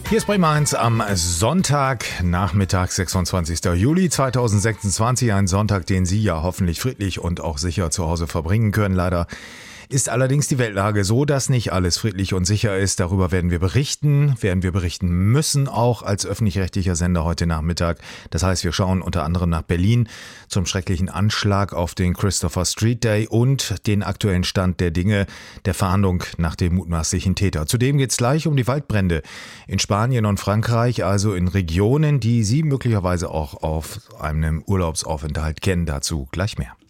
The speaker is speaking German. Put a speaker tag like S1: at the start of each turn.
S1: Hier ist Bremen 1 am Sonntag, Nachmittag, 26. Juli 2026. Ein Sonntag, den Sie ja hoffentlich friedlich und auch sicher zu Hause verbringen können. Leider ist allerdings die Weltlage so, dass nicht alles friedlich und sicher ist. Darüber werden wir berichten müssen, auch als öffentlich-rechtlicher Sender heute Nachmittag. Das heißt, wir schauen unter anderem nach Berlin zum schrecklichen Anschlag auf den Christopher Street Day und den aktuellen Stand der Dinge der Fahndung nach dem mutmaßlichen Täter. Zudem geht es gleich um die Waldbrände in Spanien und Frankreich, also in Regionen, die Sie möglicherweise auch auf einem Urlaubsaufenthalt kennen. Dazu gleich mehr.